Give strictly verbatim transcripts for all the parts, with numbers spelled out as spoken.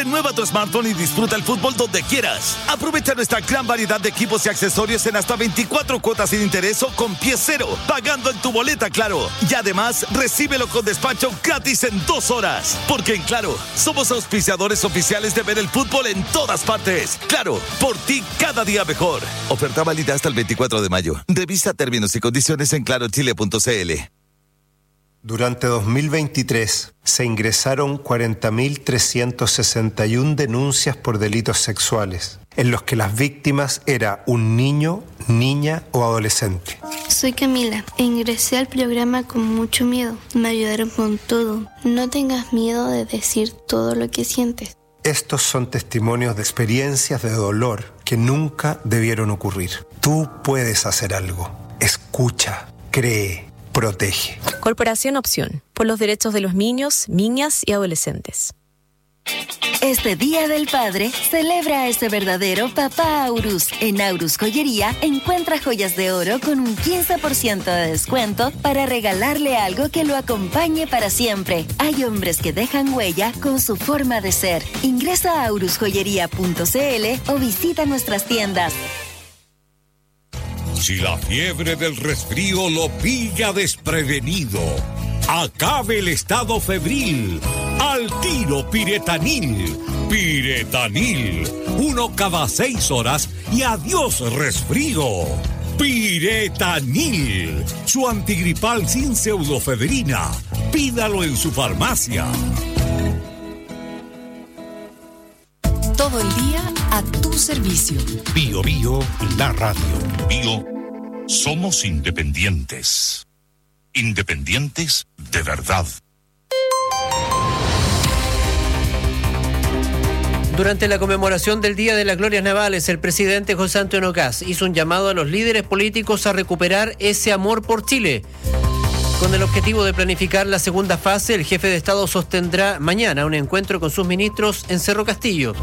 Renueva tu smartphone y disfruta el fútbol donde quieras. Aprovecha nuestra gran variedad de equipos y accesorios en hasta veinticuatro cuotas sin interés o con pie cero, pagando en tu boleta Claro. Y además, recíbelo con despacho gratis en dos horas. Porque en Claro, somos auspiciadores oficiales de ver el fútbol en todas partes. Claro, por ti cada día mejor. Oferta válida hasta el veinticuatro de mayo. Revisa términos y condiciones en claro chile punto c l. Durante dos mil veintitrés se ingresaron cuarenta mil trescientas sesenta y una denuncias por delitos sexuales, en los que las víctimas era un niño, niña o adolescente. Soy Camila e ingresé al programa con mucho miedo. Me ayudaron con todo. No tengas miedo de decir todo lo que sientes. Estos son testimonios de experiencias de dolor que nunca debieron ocurrir. Tú puedes hacer algo. Escucha, cree. Protege. Corporación Opción, por los derechos de los niños, niñas y adolescentes. Este Día del Padre, celebra a ese verdadero papá Aurus. En Aurus Joyería, encuentra joyas de oro con un quince por ciento de descuento para regalarle algo que lo acompañe para siempre. Hay hombres que dejan huella con su forma de ser. Ingresa a aurus joyería punto c l o visita nuestras tiendas. Si la fiebre del resfrío lo pilla desprevenido, acabe el estado febril. Al tiro Piretanil. Piretanil. Uno cada seis horas y adiós resfrío. Piretanil. Su antigripal sin pseudofedrina. Pídalo en su farmacia. Todo el día a tu servicio. Bio Bio, la radio. Bio, somos independientes. Independientes de verdad. Durante la conmemoración del Día de las Glorias Navales, el presidente José Antonio Kast hizo un llamado a los líderes políticos a recuperar ese amor por Chile. Con el objetivo de planificar la segunda fase, el jefe de Estado sostendrá mañana un encuentro con sus ministros en Cerro Castillo.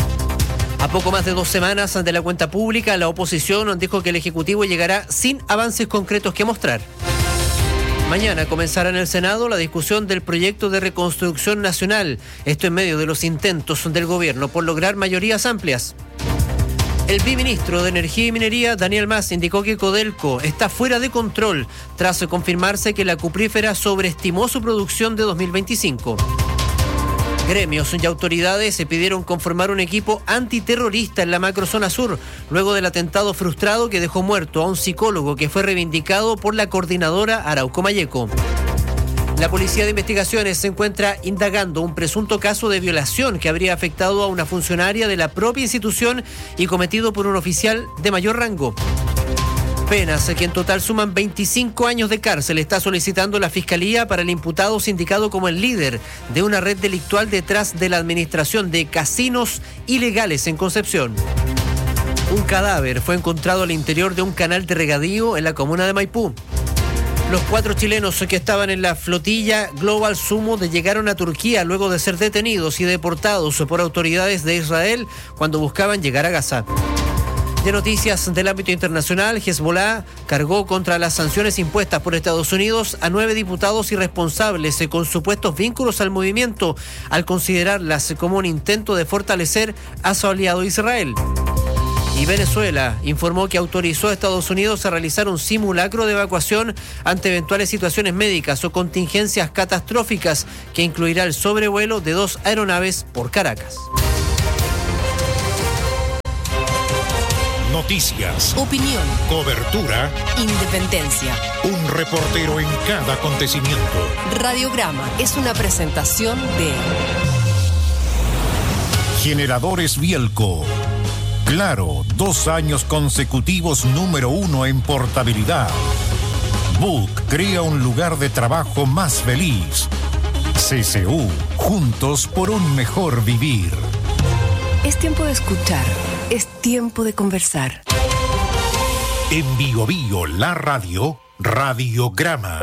A poco más de dos semanas de la cuenta pública, la oposición dijo que el Ejecutivo llegará sin avances concretos que mostrar. Mañana comenzará en el Senado la discusión del proyecto de reconstrucción nacional, esto en medio de los intentos del gobierno por lograr mayorías amplias. El viceministro de Energía y Minería, Daniel Mas, indicó que Codelco está fuera de control tras confirmarse que la cuprífera sobreestimó su producción de dos mil veinticinco. Gremios y autoridades se pidieron conformar un equipo antiterrorista en la macrozona sur, luego del atentado frustrado que dejó muerto a un psicólogo que fue reivindicado por la coordinadora Arauco Mayeco. La Policía de Investigaciones se encuentra indagando un presunto caso de violación que habría afectado a una funcionaria de la propia institución y cometido por un oficial de mayor rango. Penas que en total suman veinticinco años de cárcel está solicitando la Fiscalía para el imputado sindicado como el líder de una red delictual detrás de la administración de casinos ilegales en Concepción. Un cadáver fue encontrado al interior de un canal de regadío en la comuna de Maipú. Los cuatro chilenos que estaban en la flotilla Global Sumo llegaron a Turquía luego de ser detenidos y deportados por autoridades de Israel cuando buscaban llegar a Gaza. De noticias del ámbito internacional, Hezbollah cargó contra las sanciones impuestas por Estados Unidos a nueve diputados irresponsables con supuestos vínculos al movimiento, al considerarlas como un intento de fortalecer a su aliado Israel. Y Venezuela informó que autorizó a Estados Unidos a realizar un simulacro de evacuación ante eventuales situaciones médicas o contingencias catastróficas que incluirá el sobrevuelo de dos aeronaves por Caracas. Noticias, opinión, cobertura, independencia. Un reportero en cada acontecimiento. Radiograma es una presentación de Generadores Bielco. Claro, dos años consecutivos número uno en portabilidad. Book crea un lugar de trabajo más feliz. C C U, juntos por un mejor vivir. Es tiempo de escuchar, es tiempo de conversar. En Bio Bio, la radio, Radiograma.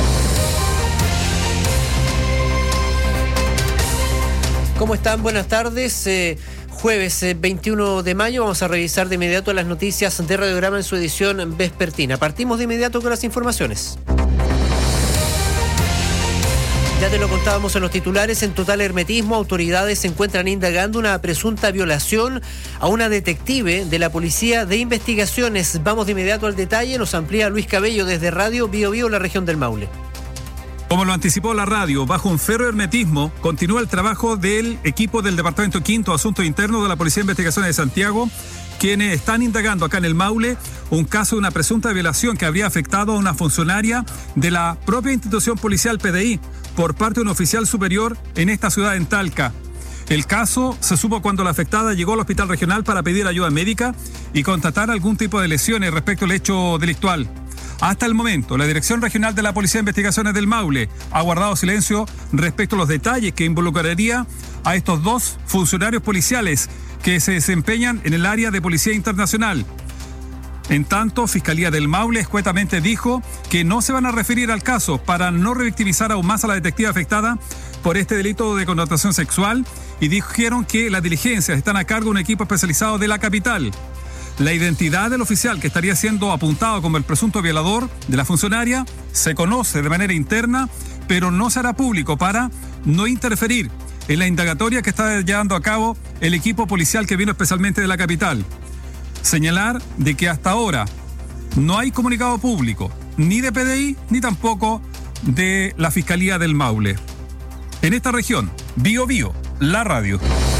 ¿Cómo están? Buenas tardes. Eh, jueves eh, veintiuno de mayo vamos a revisar de inmediato las noticias de Radiograma en su edición vespertina. Partimos de inmediato con las informaciones. Ya te lo contábamos en los titulares, en total hermetismo, autoridades se encuentran indagando una presunta violación a una detective de la Policía de Investigaciones. Vamos de inmediato al detalle, nos amplía Luis Cabello desde Radio Bio Bio, la región del Maule. Como lo anticipó la radio, bajo un férreo hermetismo, continúa el trabajo del equipo del Departamento Quinto Asuntos Internos de la Policía de Investigaciones de Santiago, quienes están indagando acá en el Maule un caso de una presunta violación que habría afectado a una funcionaria de la propia institución policial P D I por parte de un oficial superior en esta ciudad, en Talca. El caso se supo cuando la afectada llegó al hospital regional para pedir ayuda médica y constatar algún tipo de lesiones respecto al hecho delictual. Hasta el momento, la Dirección Regional de la Policía de Investigaciones del Maule ha guardado silencio respecto a los detalles que involucraría a estos dos funcionarios policiales que se desempeñan en el área de Policía Internacional. En tanto, Fiscalía del Maule escuetamente dijo que no se van a referir al caso para no revictimizar aún más a la detective afectada por este delito de connotación sexual y dijeron que las diligencias están a cargo de un equipo especializado de la capital. La identidad del oficial que estaría siendo apuntado como el presunto violador de la funcionaria se conoce de manera interna, pero no se hará público para no interferir en la indagatoria que está llevando a cabo el equipo policial que vino especialmente de la capital. Señalar de que hasta ahora no hay comunicado público, ni de P D I, ni tampoco de la Fiscalía del Maule. En esta región, Bio Bio, la radio.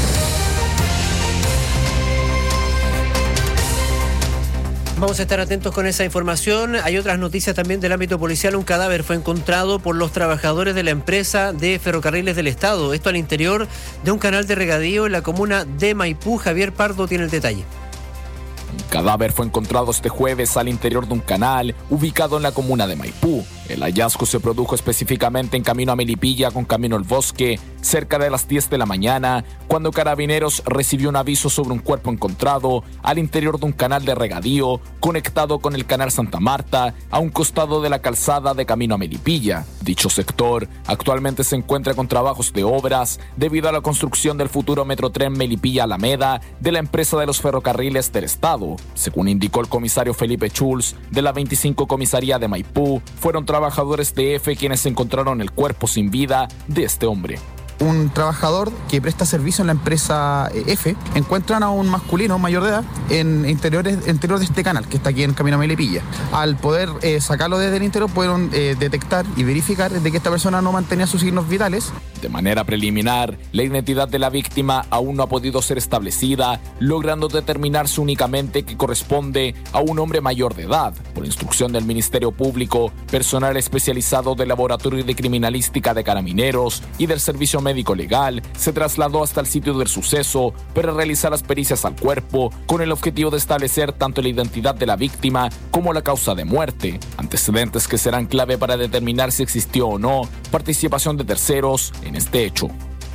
Vamos a estar atentos con esa información. Hay otras noticias también del ámbito policial. Un cadáver fue encontrado por los trabajadores de la empresa de Ferrocarriles del Estado. Esto al interior de un canal de regadío en la comuna de Maipú. Javier Pardo tiene el detalle. Un cadáver fue encontrado este jueves al interior de un canal ubicado en la comuna de Maipú. El hallazgo se produjo específicamente en camino a Melipilla con camino al bosque, cerca de las diez de la mañana, cuando Carabineros recibió un aviso sobre un cuerpo encontrado al interior de un canal de regadío conectado con el canal Santa Marta a un costado de la calzada de camino a Melipilla. Dicho sector actualmente se encuentra con trabajos de obras debido a la construcción del futuro Metrotren Melipilla-Alameda de la empresa de los ferrocarriles del Estado. Según indicó el comisario Felipe Schulz de la veinticinco Comisaría de Maipú, fueron trabajadores de F quienes encontraron el cuerpo sin vida de este hombre. Un trabajador que presta servicio en la empresa F encuentran a un masculino mayor de edad en interiores, interior de este canal que está aquí en camino a Melipilla. Al poder eh, sacarlo desde el interior pudieron eh, detectar y verificar de que esta persona no mantenía sus signos vitales. De manera preliminar, la identidad de la víctima aún no ha podido ser establecida, logrando determinarse únicamente que corresponde a un hombre mayor de edad. Por instrucción del Ministerio Público, personal especializado del Laboratorio de Criminalística de Carabineros y del Servicio Médico Legal se trasladó hasta el sitio del suceso para realizar las pericias al cuerpo con el objetivo de establecer tanto la identidad de la víctima como la causa de muerte, antecedentes que serán clave para determinar si existió o no participación de terceros en este hecho.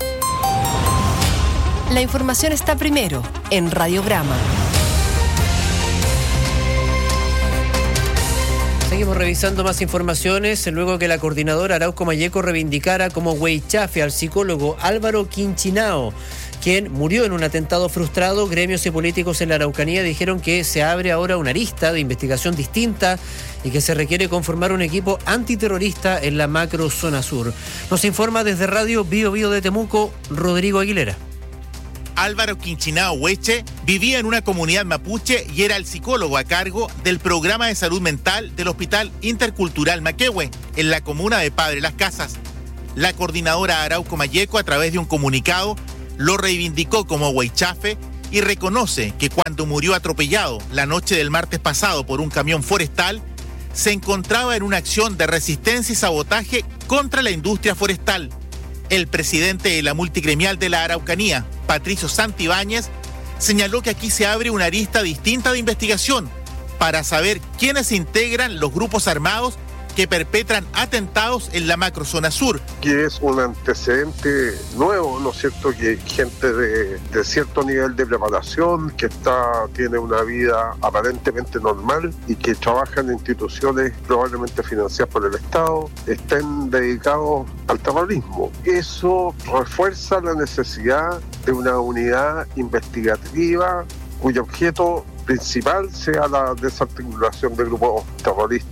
La información está primero en Radiograma. Seguimos revisando más informaciones luego que la coordinadora Arauco Malleco reivindicara como hueichafe al psicólogo Álvaro Quinchinao, quien murió en un atentado frustrado. Gremios y políticos en la Araucanía dijeron que se abre ahora una arista de investigación distinta y que se requiere conformar un equipo antiterrorista en la macro zona sur. Nos informa desde Radio Bio Bio de Temuco, Rodrigo Aguilera. Álvaro Quinchinao Hueche vivía en una comunidad mapuche y era el psicólogo a cargo del programa de salud mental del Hospital Intercultural Maquehue, en la comuna de Padre Las Casas. La coordinadora Arauco Malleco, a través de un comunicado, lo reivindicó como hueichafe y reconoce que cuando murió atropellado la noche del martes pasado por un camión forestal, se encontraba en una acción de resistencia y sabotaje contra la industria forestal. El presidente de la multigremial de la Araucanía, Patricio Santibáñez, señaló que aquí se abre una arista distinta de investigación para saber quiénes integran los grupos armados que perpetran atentados en la macrozona sur. Que es un antecedente nuevo, ¿no es cierto? Que gente de, de cierto nivel de preparación, que está, tiene una vida aparentemente normal y que trabaja en instituciones probablemente financiadas por el Estado, estén dedicados al terrorismo. Eso refuerza la necesidad de una unidad investigativa cuyo objeto principal sea la desarticulación de grupos terroristas.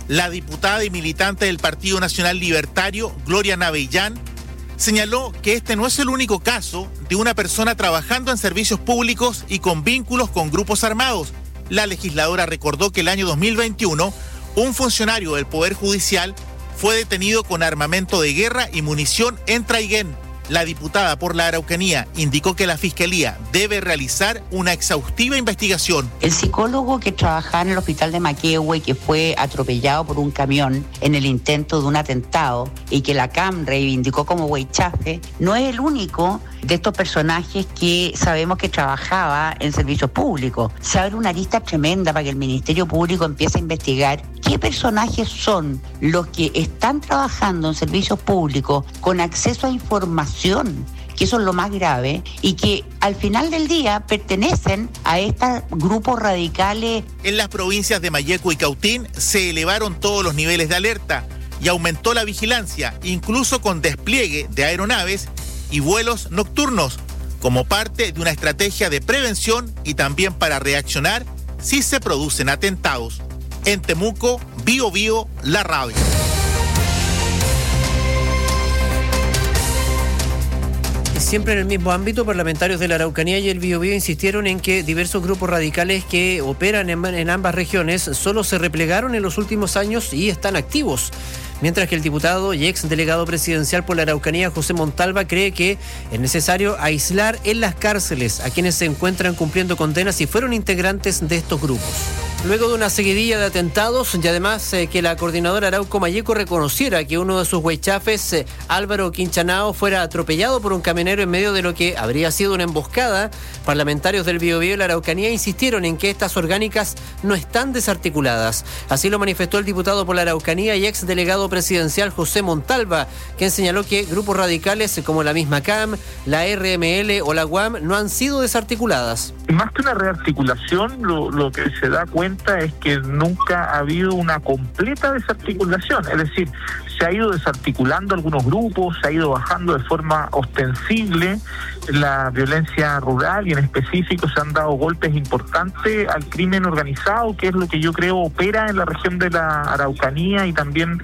La diputada y militante del Partido Nacional Libertario, Gloria Navellán, señaló que este no es el único caso de una persona trabajando en servicios públicos y con vínculos con grupos armados. La legisladora recordó que el año dos mil veintiuno, un funcionario del Poder Judicial fue detenido con armamento de guerra y munición en Traiguén. La diputada por la Araucanía indicó que la Fiscalía debe realizar una exhaustiva investigación. El psicólogo que trabajaba en el hospital de Maquehue, que fue atropellado por un camión en el intento de un atentado y que la C A M reivindicó como huichafe, no es el único de estos personajes que sabemos que trabajaba en servicios públicos. Se abre una lista tremenda para que el Ministerio Público empiece a investigar qué personajes son los que están trabajando en servicios públicos con acceso a información, que eso es lo más grave, y que al final del día pertenecen a estos grupos radicales. En las provincias de Malleco y Cautín se elevaron todos los niveles de alerta y aumentó la vigilancia, incluso con despliegue de aeronaves y vuelos nocturnos, como parte de una estrategia de prevención y también para reaccionar si se producen atentados. En Temuco, Bío Bío, la radio. Siempre en el mismo ámbito, parlamentarios de la Araucanía y el Biobío insistieron en que diversos grupos radicales que operan en, en ambas regiones solo se replegaron en los últimos años y están activos. Mientras que el diputado y ex delegado presidencial por la Araucanía, José Montalva, cree que es necesario aislar en las cárceles a quienes se encuentran cumpliendo condenas y fueron integrantes de estos grupos. Luego de una seguidilla de atentados y además eh, que la coordinadora Arauco Malleco reconociera que uno de sus huaychafes, eh, Álvaro Quinchanao, fuera atropellado por un camionero en medio de lo que habría sido una emboscada, parlamentarios del Biobío y la Araucanía insistieron en que estas orgánicas no están desarticuladas. Así lo manifestó el diputado por la Araucanía y ex delegado presidencial José Montalva, quien señaló que grupos radicales como la misma C A M, la R M L o la U A M no han sido desarticuladas. Más que una rearticulación, lo, lo que se da cuenta es que nunca ha habido una completa desarticulación, es decir, se ha ido desarticulando algunos grupos, se ha ido bajando de forma ostensible la violencia rural y en específico se han dado golpes importantes al crimen organizado, que es lo que yo creo opera en la región de la Araucanía y también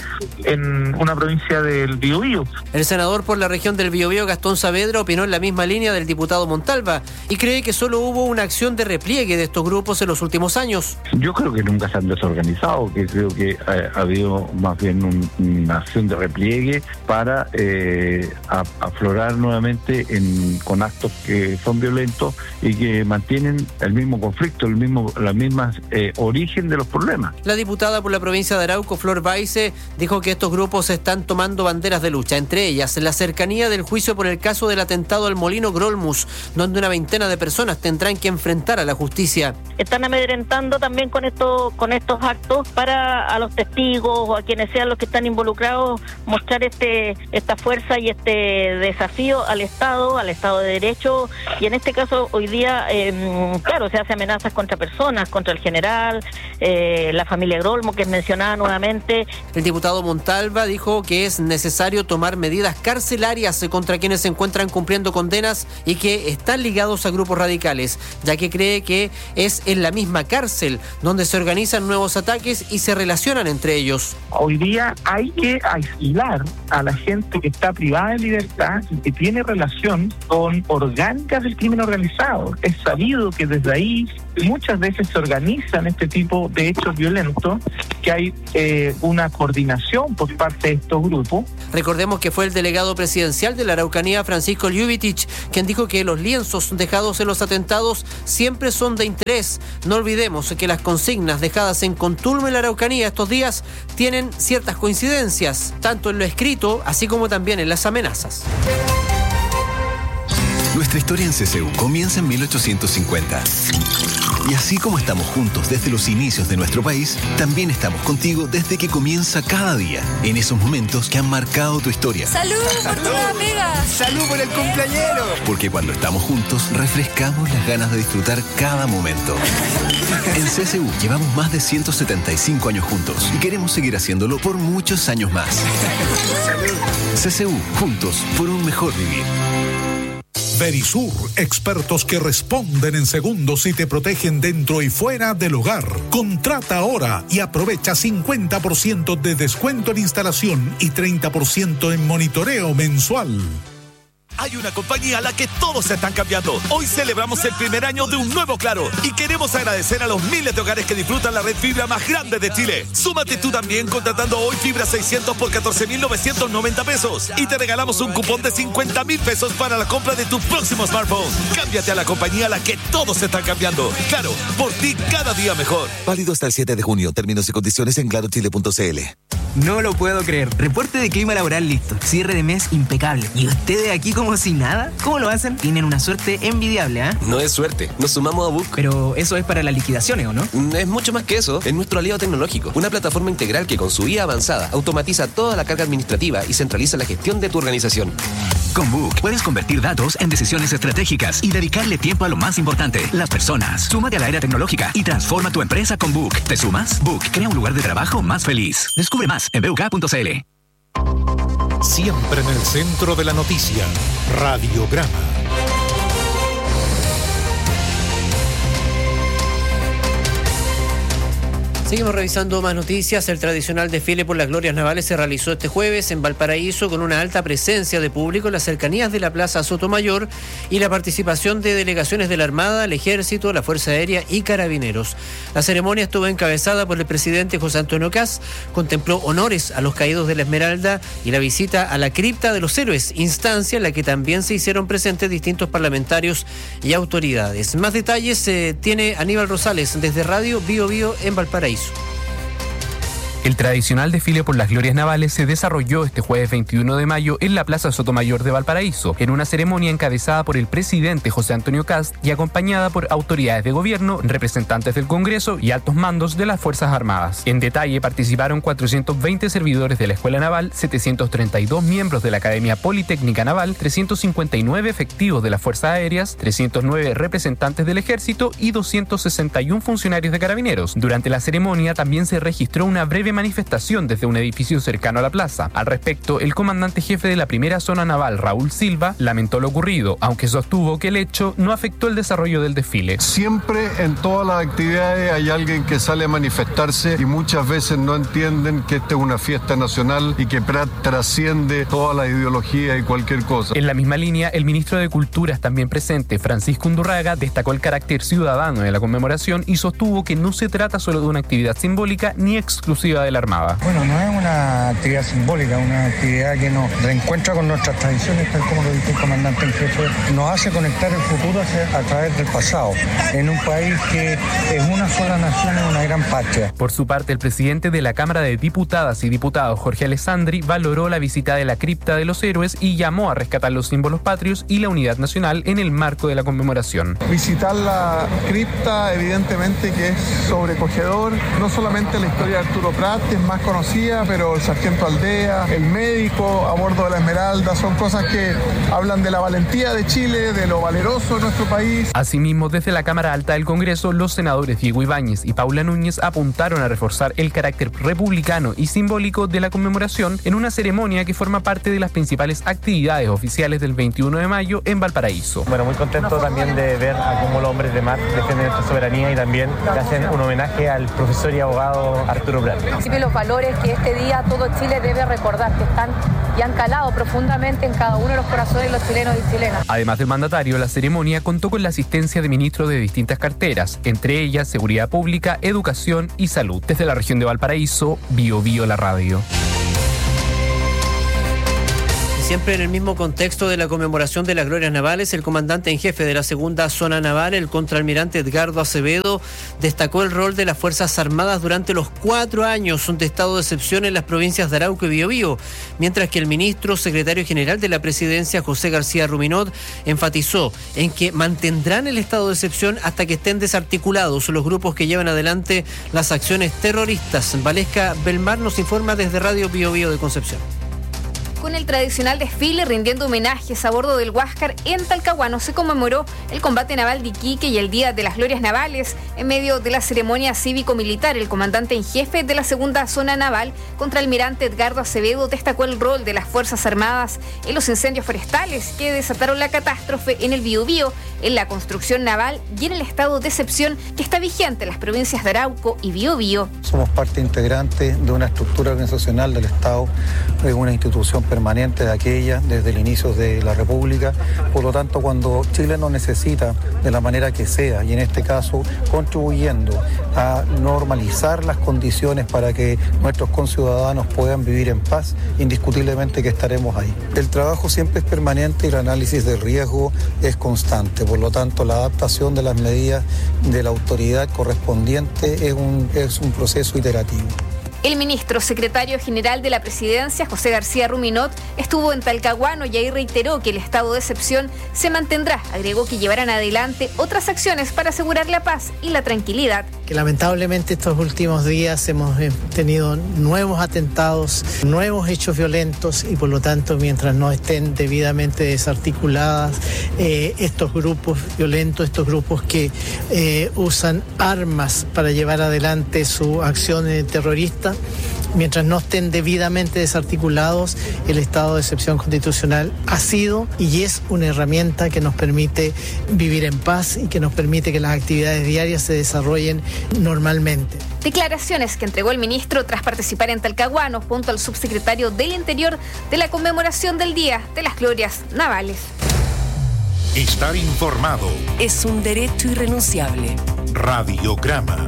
en una provincia del Biobío. El senador por la región del Biobío, Gastón Saavedra, opinó en la misma línea del diputado Montalva y cree que solo hubo una acción de repliegue de estos grupos en los últimos años. Yo creo que nunca se han desorganizado, que creo que ha, ha habido más bien un, una acción de repliegue para eh, a, aflorar nuevamente en, con actos que son violentos y que mantienen el mismo conflicto, el mismo, la misma eh, origen de los problemas. La diputada por la provincia de Arauco, Flor Baise, dijo que estos grupos están tomando banderas de lucha, entre ellas la cercanía del juicio por el caso del atentado al Molino Grolmus, donde una veintena de personas tendrán que enfrentar a la justicia. Están amedrentando también con esto, con estos actos para a los testigos o a quienes sean los que están involucrados mostrar este esta fuerza y este desafío al Estado, al Estado de Derecho, y en este caso hoy día, eh, claro, se hace amenazas contra personas, contra el general, eh, la familia Grolmo, que es mencionada nuevamente. El diputado Montalva dijo que es necesario tomar medidas carcelarias contra quienes se encuentran cumpliendo condenas y que están ligados a grupos radicales, ya que cree que es en la misma cárcel donde se organizan nuevos ataques y se relacionan entre ellos. Hoy día hay que aislar a la gente que está privada de libertad y que tiene relación con orgánicas del crimen organizado. Es sabido que desde ahí muchas veces se organizan este tipo de hechos violentos, que hay eh, una coordinación por parte de estos grupos. Recordemos que fue el delegado presidencial de la Araucanía, Francisco Ljubicic, quien dijo que los lienzos dejados en los atentados siempre son de interés. No olvidemos que las consignas dejadas en Contulmo en la Araucanía estos días tienen ciertas coincidencias, tanto en lo escrito así como también en las amenazas. Nuestra historia en C C U comienza en mil ochocientos cincuenta. Y así como estamos juntos desde los inicios de nuestro país, también estamos contigo desde que comienza cada día, en esos momentos que han marcado tu historia. ¡Salud por tu nueva pega! ¡Salud por el cumpleañero! Porque cuando estamos juntos, refrescamos las ganas de disfrutar cada momento. En C C U llevamos más de ciento setenta y cinco años juntos y queremos seguir haciéndolo por muchos años más. C C U, juntos por un mejor vivir. Verisur, expertos que responden en segundos y te protegen dentro y fuera del hogar. Contrata ahora y aprovecha cincuenta por ciento de descuento en instalación y treinta por ciento en monitoreo mensual. Hay una compañía a la que todos se están cambiando. Hoy celebramos el primer año de un nuevo Claro y queremos agradecer a los miles de hogares que disfrutan la red fibra más grande de Chile. Súmate tú también contratando hoy fibra seiscientos por catorce mil novecientos noventa pesos y te regalamos un cupón de cincuenta mil pesos para la compra de tu próximo smartphone. Cámbiate a la compañía a la que todos se están cambiando. Claro, por ti cada día mejor. Válido hasta el siete de junio. Términos y condiciones en claro chile punto c l. No lo puedo creer. Reporte de clima laboral listo. Cierre de mes impecable. ¿Y ustedes aquí como si nada? ¿Cómo lo hacen? Tienen una suerte envidiable, ¿ah? ¿eh? No es suerte. Nos sumamos a Book. Pero eso es para las liquidaciones, ¿o no? Es mucho más que eso. Es nuestro aliado tecnológico. Una plataforma integral que con su I A avanzada automatiza toda la carga administrativa y centraliza la gestión de tu organización. Con Book puedes convertir datos en decisiones estratégicas y dedicarle tiempo a lo más importante, las personas. Súmate a la era tecnológica y transforma tu empresa con Book. ¿Te sumas? Book crea un lugar de trabajo más feliz. Descubre más en b u k punto c l. Siempre en el centro de la noticia, Radiograma. Seguimos revisando más noticias. El tradicional desfile por las glorias navales se realizó este jueves en Valparaíso con una alta presencia de público en las cercanías de la Plaza Sotomayor y la participación de delegaciones de la Armada, el Ejército, la Fuerza Aérea y Carabineros. La ceremonia estuvo encabezada por el presidente José Antonio Kast, contempló honores a los caídos de la Esmeralda y la visita a la cripta de los héroes, instancia en la que también se hicieron presentes distintos parlamentarios y autoridades. Más detalles eh, tiene Aníbal Rosales desde Radio Bio Bio en Valparaíso. El tradicional desfile por las glorias navales se desarrolló este jueves veintiuno de mayo en la Plaza Sotomayor de Valparaíso, en una ceremonia encabezada por el presidente José Antonio Kast y acompañada por autoridades de gobierno, representantes del Congreso y altos mandos de las Fuerzas Armadas. En detalle participaron cuatrocientos veinte servidores de la Escuela Naval, setecientos treinta y dos miembros de la Academia Politécnica Naval, trescientos cincuenta y nueve efectivos de las Fuerzas Aéreas, trescientos nueve representantes del Ejército y doscientos sesenta y uno funcionarios de Carabineros. Durante la ceremonia también se registró una breve manifestación desde un edificio cercano a la plaza. Al respecto, el comandante jefe de la primera zona naval, Raúl Silva, lamentó lo ocurrido, aunque sostuvo que el hecho no afectó el desarrollo del desfile. Siempre en todas las actividades hay alguien que sale a manifestarse y muchas veces no entienden que esta es una fiesta nacional y que trasciende toda la ideología y cualquier cosa. En la misma línea, el ministro de Culturas también presente, Francisco Undurraga, destacó el carácter ciudadano de la conmemoración y sostuvo que no se trata solo de una actividad simbólica ni exclusiva de la Armada. Bueno, no es una actividad simbólica, una actividad que nos reencuentra con nuestras tradiciones, tal como lo dijo el comandante en jefe, nos hace conectar el futuro a través del pasado, en un país que es una sola nación y una gran patria. Por su parte, el presidente de la Cámara de Diputadas y Diputados, Jorge Alessandri, valoró la visita de la cripta de los héroes y llamó a rescatar los símbolos patrios y la unidad nacional en el marco de la conmemoración. Visitar la cripta, evidentemente que es sobrecogedor, no solamente la historia de Arturo Prat, que es más conocida, pero el sargento Aldea, el médico a bordo de la Esmeralda, son cosas que hablan de la valentía de Chile, de lo valeroso de nuestro país. Asimismo, desde la Cámara Alta del Congreso, los senadores Diego Ibáñez y Paula Núñez apuntaron a reforzar el carácter republicano y simbólico de la conmemoración en una ceremonia que forma parte de las principales actividades oficiales del veintiuno de mayo en Valparaíso. Bueno, muy contento también de ver a cómo los hombres de mar defienden nuestra soberanía y también le hacen un homenaje al profesor y abogado Arturo Prat. Los valores que este día todo Chile debe recordar, que están y han calado profundamente en cada uno de los corazones de los chilenos y chilenas. Además del mandatario, la ceremonia contó con la asistencia de ministros de distintas carteras, entre ellas Seguridad Pública, Educación y Salud. Desde la región de Valparaíso, Bio Bio la radio. Siempre en el mismo contexto de la conmemoración de las glorias navales, el comandante en jefe de la segunda zona naval, el contraalmirante Edgardo Acevedo, destacó el rol de las Fuerzas Armadas durante los cuatro años de estado de excepción en las provincias de Arauco y Biobío, mientras que el ministro secretario general de la presidencia, José García Ruminot, enfatizó en que mantendrán el estado de excepción hasta que estén desarticulados los grupos que llevan adelante las acciones terroristas. Valesca Belmar nos informa desde Radio Biobío de Concepción. Con el tradicional desfile rindiendo homenajes a bordo del Huáscar en Talcahuano se conmemoró el combate naval de Iquique y el Día de las Glorias Navales. En medio de la ceremonia cívico-militar, el comandante en jefe de la segunda zona naval, contraalmirante Edgardo Acevedo, destacó el rol de las Fuerzas Armadas en los incendios forestales que desataron la catástrofe en el Biobío, en la construcción naval y en el estado de excepción que está vigente en las provincias de Arauco y Biobío. Somos parte integrante de una estructura organizacional del Estado, de una institución permanente de aquella desde el inicio de la República. Por lo tanto, cuando Chile nos necesita de la manera que sea, y en este caso contribuyendo a normalizar las condiciones para que nuestros conciudadanos puedan vivir en paz, indiscutiblemente que estaremos ahí. El trabajo siempre es permanente y el análisis del riesgo es constante. Por lo tanto, la adaptación de las medidas de la autoridad correspondiente es un, es un proceso iterativo. El ministro secretario general de la Presidencia, José García Ruminot, estuvo en Talcahuano y ahí reiteró que el estado de excepción se mantendrá. Agregó que llevarán adelante otras acciones para asegurar la paz y la tranquilidad. Que lamentablemente estos últimos días hemos tenido nuevos atentados, nuevos hechos violentos y por lo tanto mientras no estén debidamente desarticuladas eh, estos grupos violentos, estos grupos que eh, usan armas para llevar adelante su acción terrorista, mientras no estén debidamente desarticulados, el estado de excepción constitucional ha sido y es una herramienta que nos permite vivir en paz y que nos permite que las actividades diarias se desarrollen normalmente. Declaraciones que entregó el ministro tras participar en Talcahuano junto al subsecretario del Interior de la conmemoración del Día de las Glorias Navales. Estar informado es un derecho irrenunciable. Radiograma.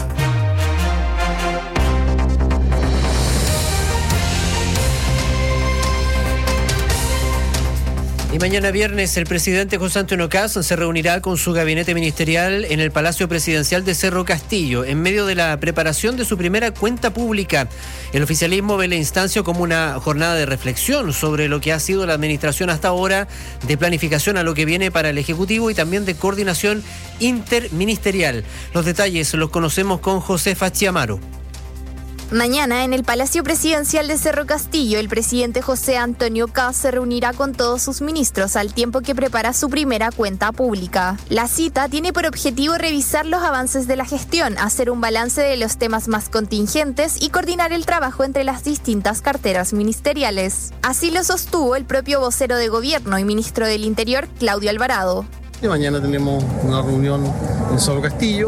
Y mañana viernes el presidente José Antonio Kast se reunirá con su gabinete ministerial en el Palacio Presidencial de Cerro Castillo, en medio de la preparación de su primera cuenta pública. El oficialismo ve la instancia como una jornada de reflexión sobre lo que ha sido la administración hasta ahora, de planificación a lo que viene para el Ejecutivo y también de coordinación interministerial. Los detalles los conocemos con Josefa Chiamaro. Mañana, en el Palacio Presidencial de Cerro Castillo, el presidente José Antonio Kast se reunirá con todos sus ministros al tiempo que prepara su primera cuenta pública. La cita tiene por objetivo revisar los avances de la gestión, hacer un balance de los temas más contingentes y coordinar el trabajo entre las distintas carteras ministeriales. Así lo sostuvo el propio vocero de gobierno y ministro del Interior, Claudio Alvarado. Y mañana tenemos una reunión en Cerro Castillo,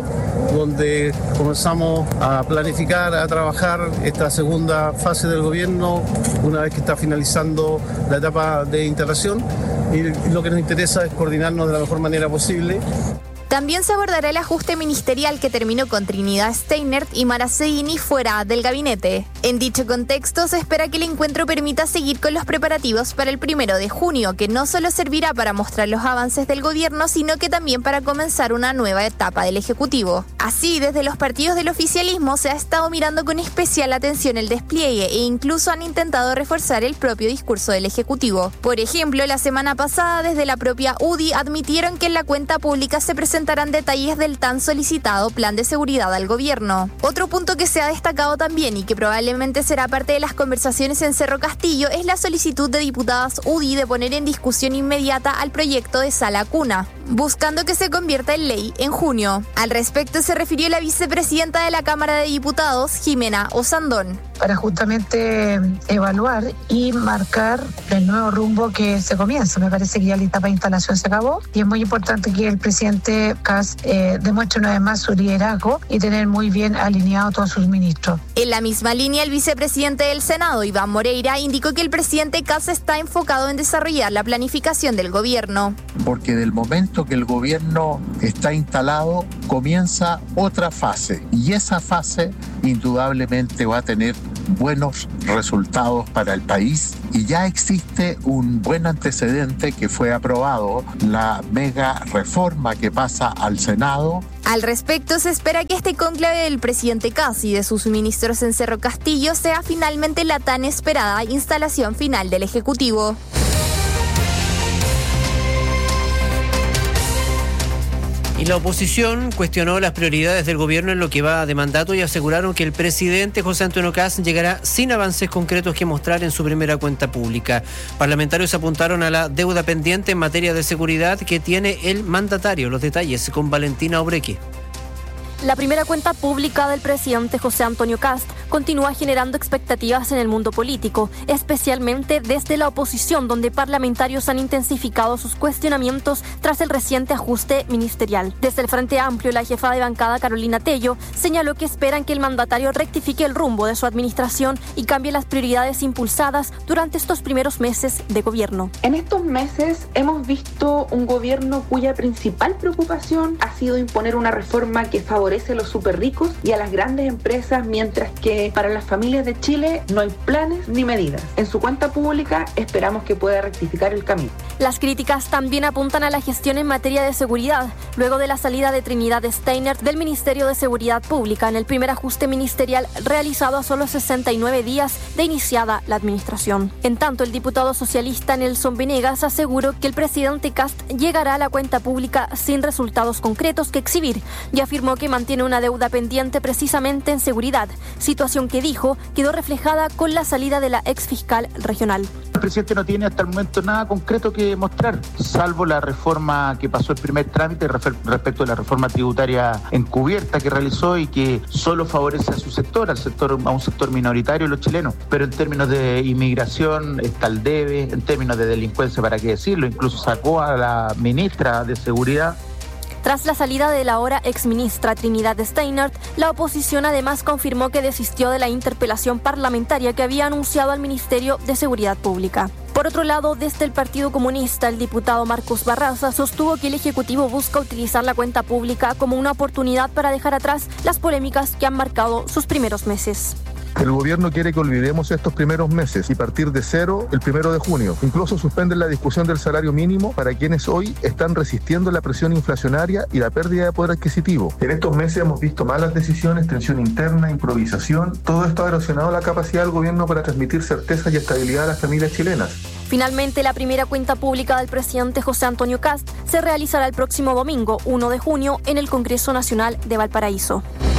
donde comenzamos a planificar, a trabajar esta segunda fase del gobierno, una vez que está finalizando la etapa de integración. Y lo que nos interesa es coordinarnos de la mejor manera posible. También se abordará el ajuste ministerial que terminó con Trinidad Steinert y Mara Seguini fuera del gabinete. En dicho contexto, se espera que el encuentro permita seguir con los preparativos para el primero de junio, que no solo servirá para mostrar los avances del gobierno, sino que también para comenzar una nueva etapa del Ejecutivo. Así, desde los partidos del oficialismo se ha estado mirando con especial atención el despliegue e incluso han intentado reforzar el propio discurso del Ejecutivo. Por ejemplo, la semana pasada, desde la propia U D I admitieron que en la cuenta pública se presentarán detalles del tan solicitado plan de seguridad al gobierno. Otro punto que se ha destacado también y que probablemente será parte de las conversaciones en Cerro Castillo es la solicitud de diputadas U D I de poner en discusión inmediata al proyecto de Sala Cuna, buscando que se convierta en ley en junio. Al respecto se refirió la vicepresidenta de la Cámara de Diputados, Jimena Osandón. Para justamente evaluar y marcar el nuevo rumbo que se comienza. Me parece que ya la etapa de instalación se acabó y es muy importante que el presidente Kast eh, demuestre una vez más su liderazgo y tener muy bien alineado a todos sus ministros. En la misma línea, el vicepresidente del Senado, Iván Moreira, indicó que el presidente Kast está enfocado en desarrollar la planificación del gobierno. Porque del momento que el gobierno está instalado, comienza otra fase y esa fase indudablemente va a tener buenos resultados para el país y ya existe un buen antecedente que fue aprobado, la mega reforma que pasa al Senado. Al respecto, se espera que este cónclave del presidente Kast y de sus ministros en Cerro Castillo sea finalmente la tan esperada instalación final del Ejecutivo. Y la oposición cuestionó las prioridades del gobierno en lo que va de mandato y aseguraron que el presidente José Antonio Kast llegará sin avances concretos que mostrar en su primera cuenta pública. Parlamentarios apuntaron a la deuda pendiente en materia de seguridad que tiene el mandatario. Los detalles con Valentina Obreque. La primera cuenta pública del presidente José Antonio Kast continúa generando expectativas en el mundo político, especialmente desde la oposición, donde parlamentarios han intensificado sus cuestionamientos tras el reciente ajuste ministerial. Desde el Frente Amplio, la jefa de bancada Carolina Tello señaló que esperan que el mandatario rectifique el rumbo de su administración y cambie las prioridades impulsadas durante estos primeros meses de gobierno. En estos meses hemos visto un gobierno cuya principal preocupación ha sido imponer una reforma que favorece a los súper ricos y a las grandes empresas, mientras que para las familias de Chile no hay planes ni medidas. En su cuenta pública esperamos que pueda rectificar el camino. Las críticas también apuntan a la gestión en materia de seguridad, luego de la salida de Trinidad Steiner del Ministerio de Seguridad Pública en el primer ajuste ministerial realizado a solo sesenta y nueve días de iniciada la administración. En tanto, el diputado socialista Nelson Venegas aseguró que el presidente Kast llegará a la cuenta pública sin resultados concretos que exhibir y afirmó que mantiene una deuda pendiente precisamente en seguridad, situación que dijo quedó reflejada con la salida de la ex fiscal regional. El presidente no tiene hasta el momento nada concreto que mostrar, salvo la reforma que pasó el primer trámite respecto de la reforma tributaria encubierta que realizó y que solo favorece a su sector, al sector, a un sector minoritario, los chilenos. Pero en términos de inmigración está el debe, en términos de delincuencia, para qué decirlo, incluso sacó a la ministra de Seguridad. Tras la salida de la ahora exministra Trinidad Steiner, la oposición además confirmó que desistió de la interpelación parlamentaria que había anunciado al Ministerio de Seguridad Pública. Por otro lado, desde el Partido Comunista, el diputado Marcos Barraza sostuvo que el Ejecutivo busca utilizar la cuenta pública como una oportunidad para dejar atrás las polémicas que han marcado sus primeros meses. El gobierno quiere que olvidemos estos primeros meses y partir de cero el primero de junio. Incluso suspenden la discusión del salario mínimo para quienes hoy están resistiendo la presión inflacionaria y la pérdida de poder adquisitivo. En estos meses hemos visto malas decisiones, tensión interna, improvisación. Todo esto ha erosionado la capacidad del gobierno para transmitir certeza y estabilidad a las familias chilenas. Finalmente, la primera cuenta pública del presidente José Antonio Kast se realizará el próximo domingo, primero de junio, en el Congreso Nacional de Valparaíso.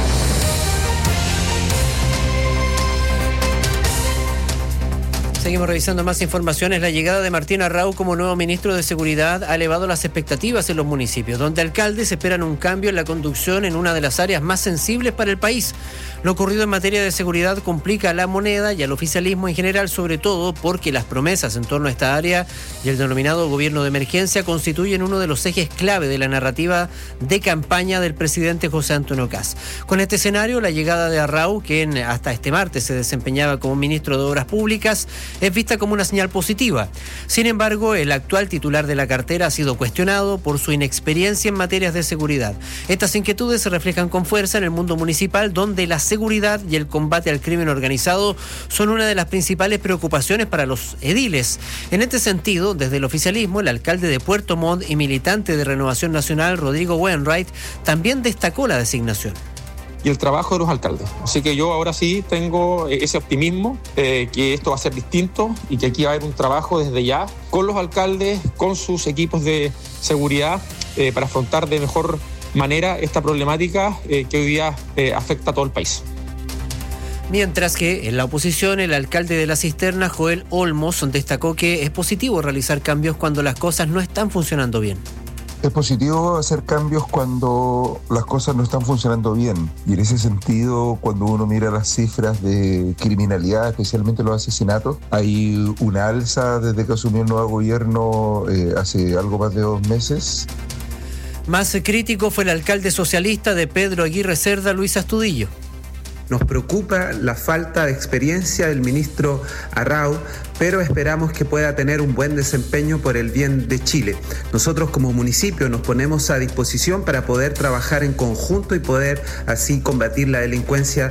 Seguimos revisando más informaciones. La llegada de Martín Arrau como nuevo ministro de Seguridad ha elevado las expectativas en los municipios, donde alcaldes esperan un cambio en la conducción en una de las áreas más sensibles para el país. Lo ocurrido en materia de seguridad complica a la moneda y al oficialismo en general, sobre todo porque las promesas en torno a esta área y el denominado gobierno de emergencia constituyen uno de los ejes clave de la narrativa de campaña del presidente José Antonio Kast. Con este escenario, la llegada de Arrau, quien hasta este martes se desempeñaba como ministro de Obras Públicas, es vista como una señal positiva. Sin embargo, el actual titular de la cartera ha sido cuestionado por su inexperiencia en materias de seguridad. Estas inquietudes se reflejan con fuerza en el mundo municipal, donde la seguridad y el combate al crimen organizado son una de las principales preocupaciones para los ediles. En este sentido, desde el oficialismo, el alcalde de Puerto Montt y militante de Renovación Nacional, Rodrigo Wainwright, también destacó la designación. Y el trabajo de los alcaldes. Así que yo ahora sí tengo ese optimismo, eh, que esto va a ser distinto y que aquí va a haber un trabajo desde ya con los alcaldes, con sus equipos de seguridad, eh, para afrontar de mejor manera esta problemática eh, que hoy día eh, afecta a todo el país. Mientras que en la oposición, el alcalde de La Cisterna, Joel Olmos, destacó que es positivo realizar cambios cuando las cosas no están funcionando bien. Es positivo hacer cambios cuando las cosas no están funcionando bien. Y en ese sentido, cuando uno mira las cifras de criminalidad, especialmente los asesinatos, hay una alza desde que asumió el nuevo gobierno eh, hace algo más de dos meses. Más crítico fue el alcalde socialista de Pedro Aguirre Cerda, Luis Astudillo. Nos preocupa la falta de experiencia del ministro Arrau, pero esperamos que pueda tener un buen desempeño por el bien de Chile. Nosotros como municipio nos ponemos a disposición para poder trabajar en conjunto y poder así combatir la delincuencia.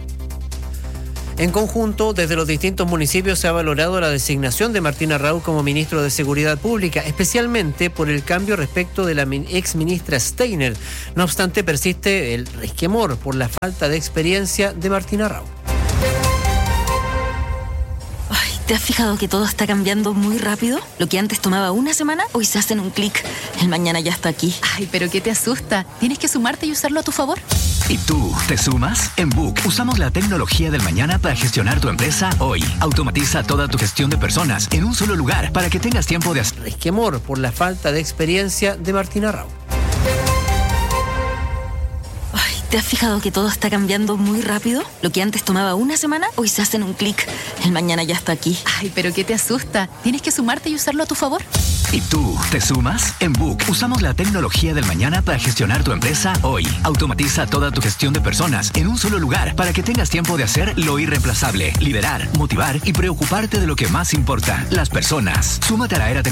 En conjunto, desde los distintos municipios se ha valorado la designación de Martín Arrau como ministro de Seguridad Pública, especialmente por el cambio respecto de la ex ministra Steiner. No obstante, persiste el resquemor por la falta de experiencia de Martín Arrau. Ay, ¿te has fijado que todo está cambiando muy rápido? Lo que antes tomaba una semana, hoy se hace en un clic. El mañana ya está aquí. Ay, pero ¿qué te asusta? Tienes que sumarte y usarlo a tu favor. ¿Y tú, te sumas? En Book usamos la tecnología del mañana para gestionar tu empresa hoy. Automatiza toda tu gestión de personas en un solo lugar para que tengas tiempo de hacer... Resquemor por la falta de experiencia de Martín Arrau. Ay, ¿te has fijado que todo está cambiando muy rápido? Lo que antes tomaba una semana, hoy se hace en un clic. El mañana ya está aquí. Ay, pero ¿qué te asusta? Tienes que sumarte y usarlo a tu favor. ¿Y tú, te sumas? En Book usamos la tecnología del mañana para gestionar tu empresa hoy. Automatiza toda tu gestión de personas en un solo lugar para que tengas tiempo de hacer lo irreemplazable, liderar, motivar y preocuparte de lo que más importa, las personas. Súmate a la era tecnológica